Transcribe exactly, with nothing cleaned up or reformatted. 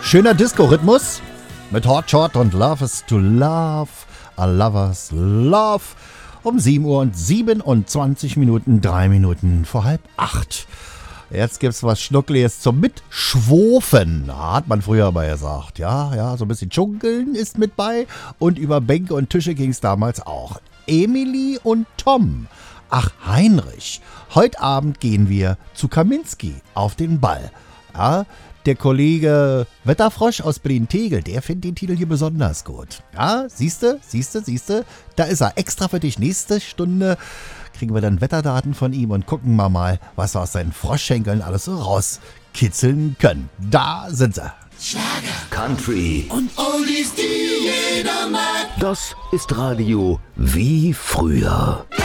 Schöner Disco-Rhythmus mit Hot Shot und Love is to Love, a Lover's Love. Um sieben Uhr und siebenundzwanzig Minuten, drei Minuten vor halb acht. Jetzt gibt's was Schnuckliges zum Mitschwofen, hat man früher aber gesagt. Ja, ja, so ein bisschen Dschungeln ist mit bei und über Bänke und Tische ging's damals auch. Emily und Tom. Ach, Heinrich. Heute Abend gehen wir zu Kaminski auf den Ball. Ja, der Kollege Wetterfrosch aus Berlin-Tegel, der findet den Titel hier besonders gut. Ja, siehste, siehste, siehste, da ist er extra für dich. Nächste Stunde kriegen wir dann Wetterdaten von ihm und gucken wir mal, was wir aus seinen Froschschenkeln alles so rauskitzeln können. Da sind sie. Schlager, Country und Oldies, die jeder mag. Das ist Radio wie früher.